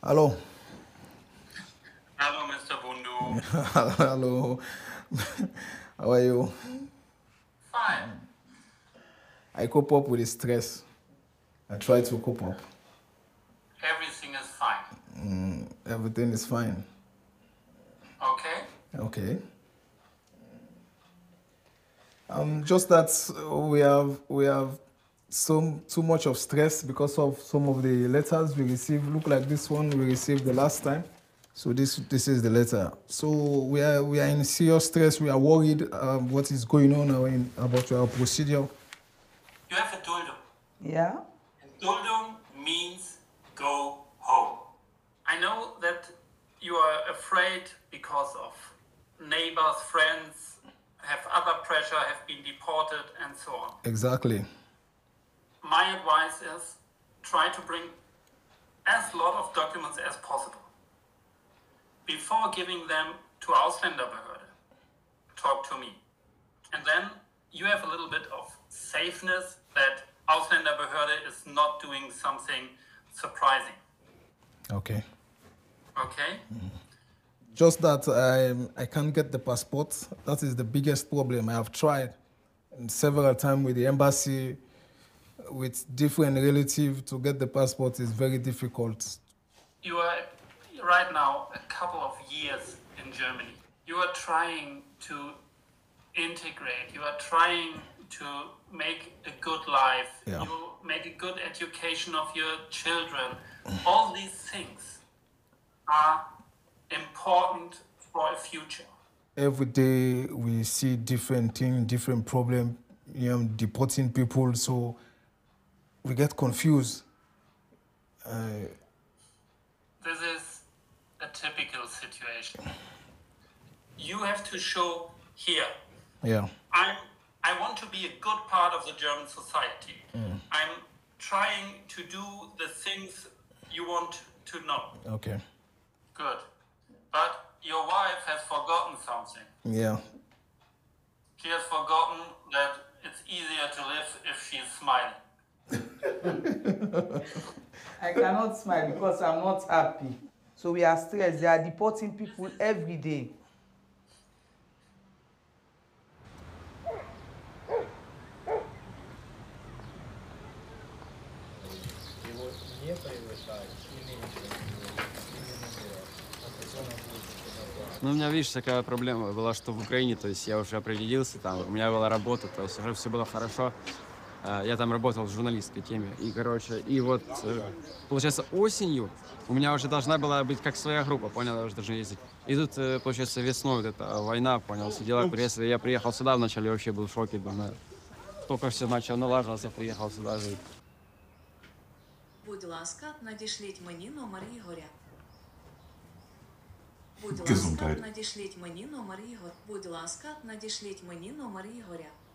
Hello. Hello, Mr. Bundu. Hello. How are you? Fine. I cope up with the stress. I try to cope up. Everything is fine. Everything is fine. Okay? Okay. Just that we have too much of stress because of some of the letters we received. Look like this one we received the last time. So this is the letter. So we are in serious stress. We are worried what is going on now about our procedure. You have a duldum. Yeah? Duldum means go home. I know that you are afraid because of neighbors, friends, have other pressure, have been deported, and so on. Exactly. My advice is try to bring as lot of documents as possible. Before giving them to Ausländerbehörde, talk to me. And then you have a little bit of safeness that Ausländerbehörde is not doing something surprising. Okay. Okay? Just that I can't get the passport. That is the biggest problem. I have tried several times with the embassy, with different relatives to get the passport is very difficult. You are right now a couple of years in Germany. You are trying to integrate. You are trying to make a good life. Yeah. You make a good education of your children. All these things are important for a future. Every day we see different things, different problems, deporting people, so we get confused. This is a typical situation. You have to show here, Yeah. I want to be a good part of the German society. I'm trying to do the things you want to know. Okay. Good. But your wife has forgotten something. Yeah. She has forgotten that it's easier to live if she's smiling. I cannot smile because I'm not happy. So we are stressed. They are deporting people every day. Его не превышать и меньше Ну, у меня, видишь, такая проблема была, что в Украине, то есть я уже определился, там, у меня была работа, то есть уже все было хорошо. Я там работал в журналистской теме. И, короче, и вот, получается, осенью у меня уже должна была быть как своя группа, понял, я уже должен ездить. И тут, получается, весной вот эта война, понял, все дела, я приехал сюда, вначале вообще был в шоке, думаю, только все начало налаживаться, я приехал сюда жить. Будь ласка, надішліть мені номер Ігоря. Будь ласка, Gesundheit. надішліть мені номер Ігоря. Будь ласка, надішліть мені номер Ігоря.